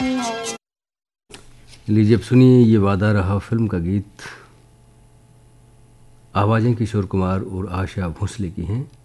लीजिए अब सुनिए ये वादा रहा फिल्म का गीत। आवाज़ें किशोर कुमार और आशा भोसले की हैं।